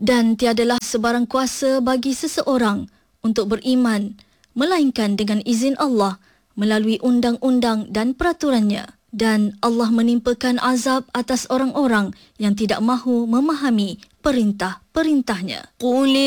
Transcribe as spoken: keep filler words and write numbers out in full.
Dan tiadalah sebarang kuasa bagi seseorang untuk beriman, melainkan dengan izin Allah melalui undang-undang dan peraturannya. Dan Allah menimpakan azab atas orang-orang yang tidak mahu memahami perintah-perintahnya.